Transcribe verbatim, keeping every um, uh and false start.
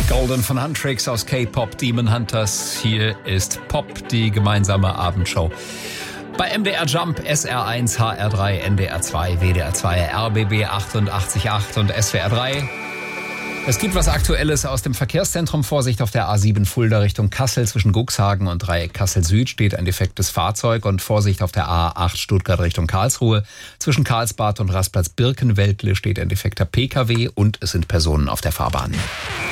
Golden von Huntrix aus K-Pop Demon Hunters. Hier ist Pop, die gemeinsame Abendshow. Bei M D R Jump, S R eins, H R drei, N D R zwei, W D R zwei, R B B achtundachtzig Komma acht und S W R drei. Es gibt was Aktuelles aus dem Verkehrszentrum. Vorsicht auf der A sieben Fulda Richtung Kassel. Zwischen Guxhagen und Dreieck Kassel Süd steht ein defektes Fahrzeug. Und Vorsicht auf der A acht Stuttgart Richtung Karlsruhe. Zwischen Karlsbad und Rastplatz Birkenweltle steht ein defekter P K W und es sind Personen auf der Fahrbahn.